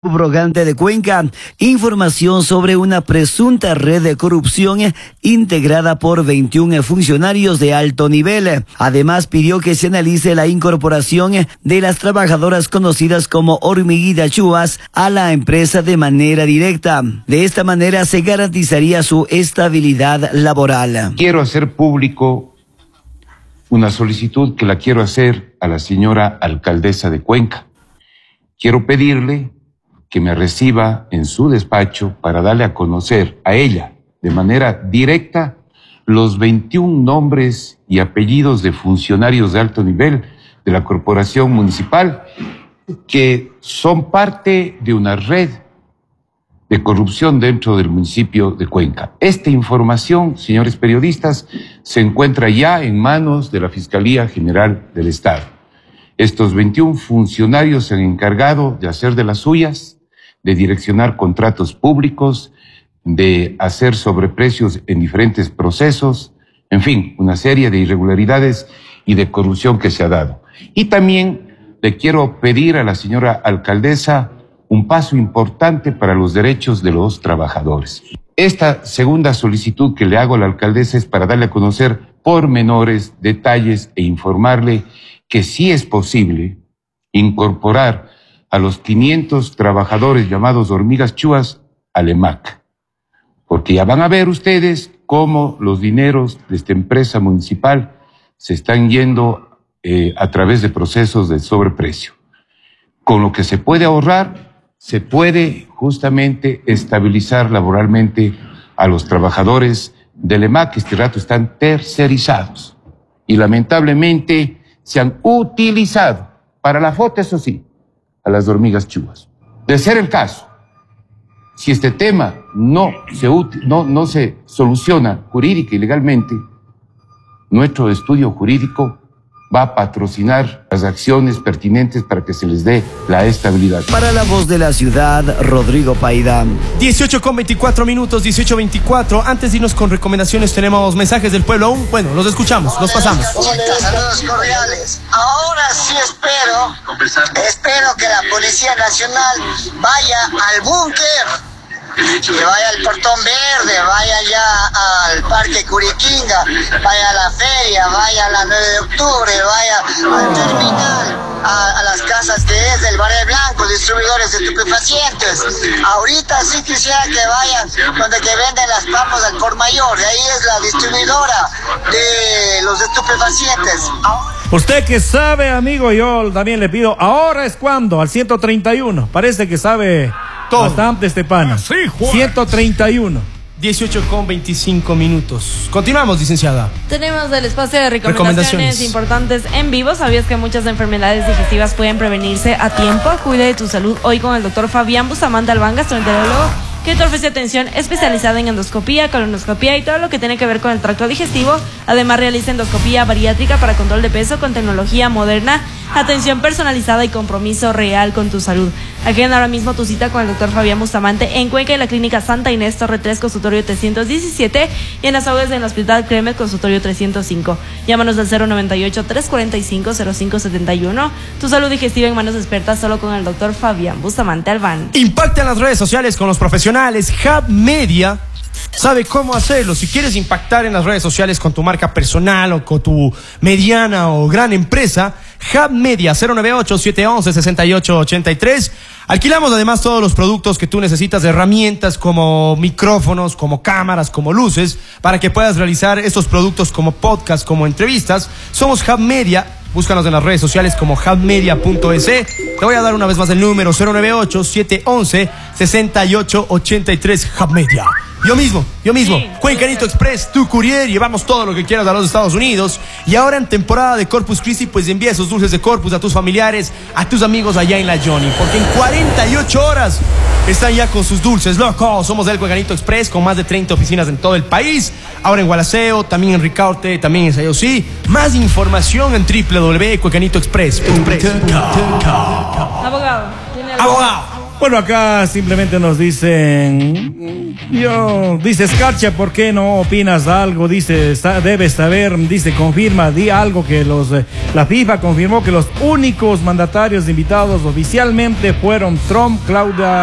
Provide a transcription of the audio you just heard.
Subrogante de Cuenca, información sobre una presunta red de corrupción integrada por 21 funcionarios de alto nivel. Además, pidió que se analice la incorporación de las trabajadoras conocidas como Hormiguita Chuas a la empresa de manera directa. De esta manera se garantizaría su estabilidad laboral. Quiero hacer público una solicitud que la quiero hacer a la señora alcaldesa de Cuenca. Quiero pedirle que me reciba en su despacho para darle a conocer a ella de manera directa los 21 nombres y apellidos de funcionarios de alto nivel de la corporación municipal que son parte de una red de corrupción dentro del municipio de Cuenca. Esta información, señores periodistas, se encuentra ya en manos de la Fiscalía General del Estado. Estos 21 funcionarios se han encargado de hacer de las suyas, de direccionar contratos públicos, de hacer sobreprecios en diferentes procesos, en fin, una serie de irregularidades y de corrupción que se ha dado. Y también le quiero pedir a la señora alcaldesa un paso importante para los derechos de los trabajadores. Esta segunda solicitud que le hago a la alcaldesa es para darle a conocer pormenores, detalles e informarle que sí es posible incorporar a los 500 trabajadores llamados hormigas chuas al EMAC. Porque ya van a ver ustedes cómo los dineros de esta empresa municipal se están yendo a través de procesos de sobreprecio. Con lo que se puede ahorrar, se puede justamente estabilizar laboralmente a los trabajadores del EMAC, que este rato están tercerizados. Y lamentablemente se han utilizado, para la foto eso sí, a las hormigas chuas. De ser el caso, si este tema no se soluciona jurídica y legalmente, nuestro estudio jurídico va a patrocinar las acciones pertinentes para que se les dé la estabilidad. Para La Voz de la Ciudad, Rodrigo Paida. 18:24 minutos, 18:24. Antes de irnos con recomendaciones, tenemos mensajes del pueblo aún. Bueno, los escuchamos, los pasamos. Saludos cordiales. Ahora sí espero que la Policía Nacional vaya al búnker, que vaya al Portón Verde, vaya ya al Parque Curiquinga, vaya a la feria, vaya a la 9 de octubre, vaya al terminal, a las casas que es del Barrio Blanco, distribuidores de estupefacientes. Ahorita sí quisiera que vayan donde que venden las papas al por mayor, y ahí es la distribuidora de los estupefacientes. Usted que sabe, amigo, yo también le pido, ahora es cuando, al 131, parece que sabe todo. Bastante este pana. Sí, 131. 18:25 minutos. Continuamos, licenciada. Tenemos el espacio de recomendaciones importantes en vivo. ¿Sabías que muchas enfermedades digestivas pueden prevenirse a tiempo? Cuide de tu salud hoy con el doctor Fabián Bustamante Albán, gastroenterólogo, que te ofrece atención especializada en endoscopía, colonoscopía y todo lo que tiene que ver con el tracto digestivo. Además, realiza endoscopía bariátrica para control de peso con tecnología moderna, atención personalizada y compromiso real con tu salud. Agenda ahora mismo tu cita con el doctor Fabián Bustamante en Cuenca, en la Clínica Santa Inés, Torre 3, consultorio 317, y en Azogues, en el Hospital Cremet, consultorio 305. Llámanos al 098-345-0571. Tu salud digestiva en manos expertas solo con el doctor Fabián Bustamante Albán. Impacta en las redes sociales con los profesionales. Hub Media sabe cómo hacerlo. Si quieres impactar en las redes sociales con tu marca personal o con tu mediana o gran empresa, Hub Media, 098-711-6883. Alquilamos además todos los productos que tú necesitas, de herramientas como micrófonos, como cámaras, como luces, para que puedas realizar estos productos como podcast, como entrevistas. Somos Hub Media. Búscanos en las redes sociales como hubmedia.es. Te voy a dar una vez más el número, 098-711-6883, Hub Media. Yo mismo, sí, Cuencanito Express, tu courier, llevamos todo lo que quieras a los Estados Unidos. Y ahora en temporada de Corpus Christi, pues envía esos dulces de Corpus a tus familiares, a tus amigos allá en la Johnny, porque en 48 horas están ya con sus dulces, loco. Somos del Cuencanito Express, con más de 30 oficinas en todo el país. Ahora en Gualaceo, también en Ricaurte, también en Sayosí. Más información en www.cuencanitoexpress. Abogado. Abogado. Bueno, acá simplemente nos dicen, dice Escarcha, ¿por qué no opinas algo? Dice, debes saber, dice, confirma, di algo que la FIFA confirmó que los únicos mandatarios invitados oficialmente fueron Trump, Claudia